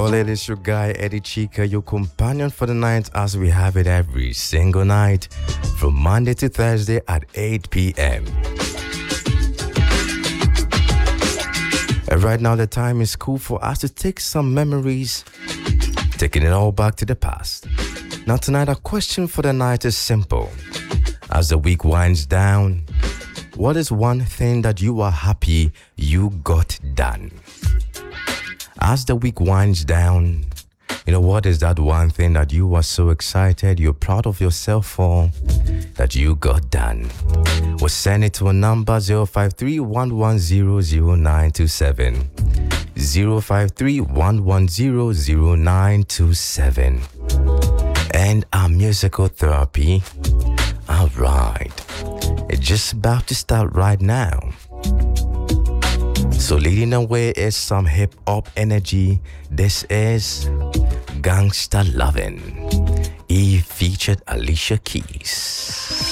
Well, it is your guy Eddie Chica, your companion for the night, as we have it every single night from Monday to Thursday at 8 p.m. And right now, the time is cool for us to take some memories, taking it all back to the past. Now, tonight, our question for the night is simple. As the week winds down, what is one thing that you are happy you got done? As the week winds down, what is that one thing that you are so excited, you're proud of yourself for, that you got done? We'll send it to a number 053-110-0927. 053-110-0927. And our musical therapy. Alright. It's just about to start right now. So leading the way is some hip-hop energy. This is Gangsta Lovin'. He featured Alicia Keys.